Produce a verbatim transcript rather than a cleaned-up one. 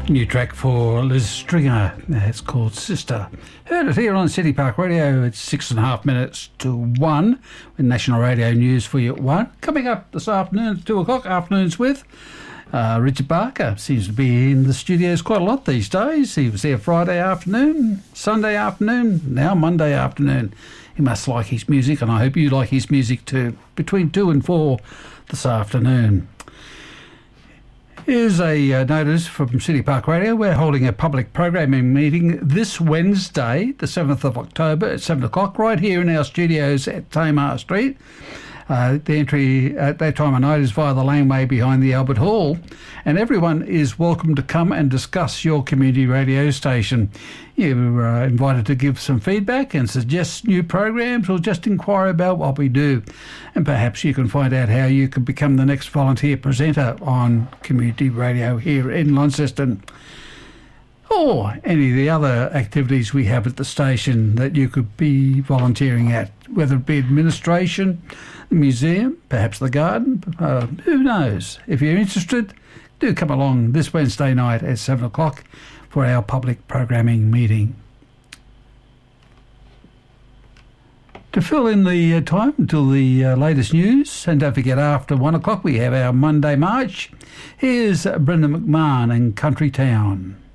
New track for Liz Stringer. It's called Sister. Heard it here on City Park Radio. It's six and a half minutes to one with National Radio News for you at one. Coming up this afternoon at two o'clock, afternoons with uh, Richard Barker. Seems to be in the studios quite a lot these days. He was here Friday afternoon, Sunday afternoon, now Monday afternoon. He must like his music, and I hope you like his music too. Between two and four this afternoon. Here's a uh, notice from City Park Radio. We're holding a public programming meeting this Wednesday, the seventh of October at seven o'clock, right here in our studios at Tamar Street. Uh, the entry at that time of night is via the laneway behind the Albert Hall, and everyone is welcome to come and discuss your community radio station. You're uh, invited to give some feedback and suggest new programs or just inquire about what we do. And perhaps you can find out how you can become the next volunteer presenter on community radio here in Launceston. Or any of the other activities we have at the station that you could be volunteering at, whether it be administration, the museum, perhaps the garden, uh, who knows. If you're interested, do come along this Wednesday night at seven o'clock for our public programming meeting. To fill in the uh, time until the uh, latest news, and don't forget after one o'clock we have our Monday March. Here's Brenda McMahon in Country Town.